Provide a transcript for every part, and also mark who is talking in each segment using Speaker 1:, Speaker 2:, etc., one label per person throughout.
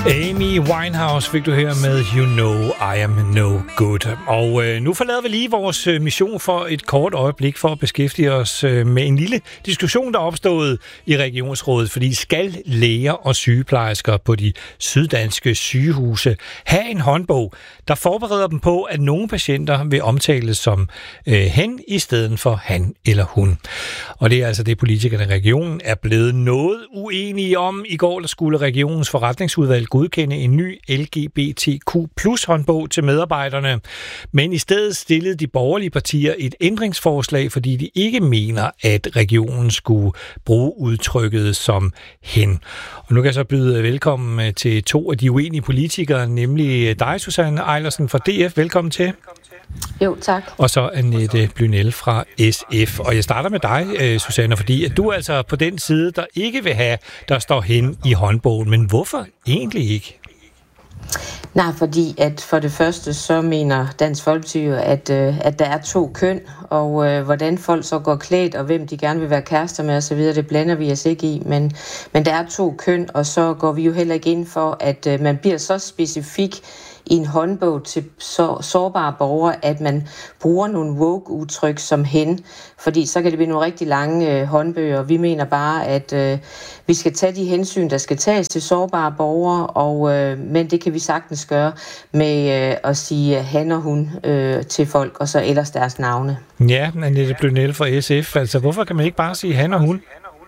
Speaker 1: Amy Winehouse fik du her med You Know I Am No Good. Og nu forlader vi lige vores mission for et kort øjeblik for at beskæftige os med en lille diskussion, der er opstået i Regionsrådet. Fordi skal læger og sygeplejersker på de syddanske sygehuse have en håndbog, der forbereder dem på, at nogle patienter vil omtales som hen i stedet for han eller hun. Og det er altså det, politikerne i regionen er blevet noget uenige om. I går der skulle regionens forretningsudvalg godkende en ny LGBTQ+ håndbog til medarbejderne. Men i stedet stillede de borgerlige partier et ændringsforslag, fordi de ikke mener, at regionen skulle bruge udtrykket som hen. Og nu kan jeg så byde velkommen til to af de uenige politikere, nemlig dig, Susanne Eilersen fra DF. Velkommen til.
Speaker 2: Jo, tak.
Speaker 1: Og så Annette Blynell fra SF. Og jeg starter med dig, Susanne, fordi at du er altså på den side, der ikke vil have, der står hen i håndbogen. Men hvorfor egentlig ikke?
Speaker 2: Nej, fordi at for det første, så mener Dansk Folkeparti jo, at der er to køn, og hvordan folk så går klædt, og hvem de gerne vil være kærester med osv., det blander vi os ikke i. Men der er to køn, og så går vi jo heller ikke ind for, at man bliver så specifik i en håndbog til sårbare borgere, at man bruger nogle woke-udtryk som hen, fordi så kan det blive nogle rigtig lange håndbøger. Vi mener bare, at vi skal tage de hensyn, der skal tages til sårbare borgere, men det kan vi sagtens gøre med at sige han og hun til folk, og så ellers deres navne.
Speaker 1: Ja, Annette Blynell fra SF. Altså, hvorfor kan man ikke bare sige han og hun?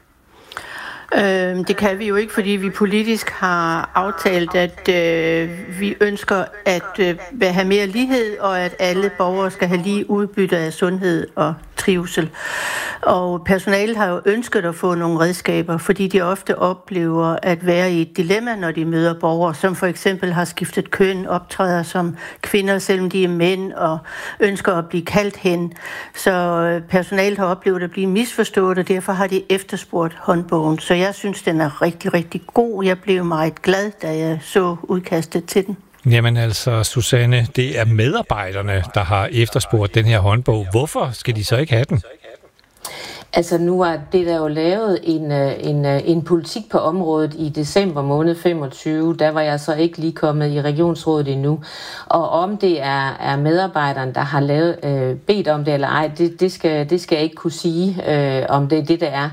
Speaker 3: Det kan vi jo ikke, fordi vi politisk har aftalt, at vi ønsker at have mere lighed, og at alle borgere skal have lige udbytte af sundhed og trivsel. Og personalet har jo ønsket at få nogle redskaber, fordi de ofte oplever at være i et dilemma, når de møder borgere, som for eksempel har skiftet køn, optræder som kvinder, selvom de er mænd, og ønsker at blive kaldt hen. Så personalet har oplevet at blive misforstået, og derfor har de efterspurgt håndbogen. Så jeg synes, den er rigtig, rigtig god. Jeg blev meget glad, da jeg så udkastet til den.
Speaker 1: Jamen altså, Susanne, det er medarbejderne, der har efterspurgt den her håndbog. Hvorfor skal de så ikke have den?
Speaker 2: Altså nu er det der jo lavet en politik på området i december måned 25, der var jeg så ikke lige kommet i regionsrådet endnu. Og om det er medarbejderen, der har bedt om det eller ej, det skal jeg ikke kunne sige, om det er det, der er.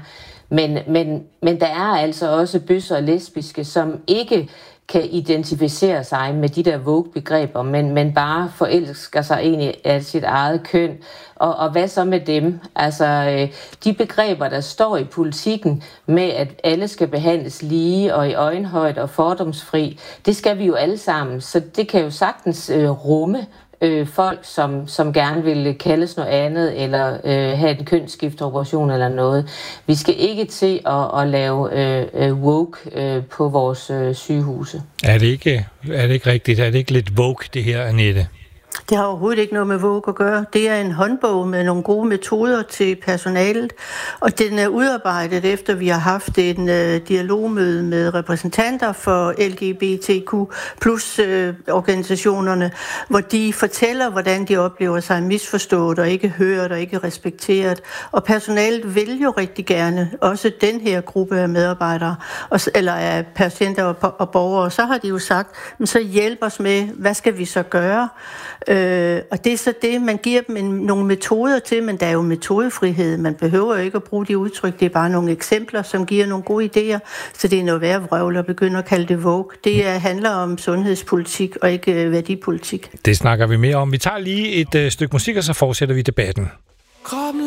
Speaker 2: Men der er altså også bøsser og lesbiske, som ikke kan identificere sig med de der woke-begreber, men bare forelsker sig egentlig af sit eget køn. Og hvad så med dem? Altså, de begreber, der står i politikken med, at alle skal behandles lige og i øjenhøjde og fordomsfri, det skal vi jo alle sammen. Så det kan jo sagtens rumme folk, som gerne vil kaldes noget andet, eller have en kønsskifteoperation eller noget. Vi skal ikke til at lave woke på vores sygehuse.
Speaker 1: Er det ikke rigtigt? Er det ikke lidt woke, det her, Annette?
Speaker 3: Det har overhovedet ikke noget med woke at gøre. Det er en håndbog med nogle gode metoder til personalet, og den er udarbejdet efter, vi har haft en dialogmøde med repræsentanter for LGBTQ+ organisationerne, hvor de fortæller, hvordan de oplever sig misforstået og ikke hørt og ikke respekteret. Og personalet vil jo rigtig gerne, også den her gruppe af medarbejdere, eller af patienter og borgere, så har de jo sagt, så hjælp os med, hvad skal vi så gøre? Og det er så det, man giver dem nogle metoder til, men der er jo metodefrihed. Man behøver jo ikke at bruge de udtryk, det er bare nogle eksempler, som giver nogle gode idéer, så det er noget værd vrøvl at begynde at kalde det woke. Det handler om sundhedspolitik og ikke værdipolitik.
Speaker 1: Det snakker vi mere om. Vi tager lige et stykke musik, og så fortsætter vi debatten.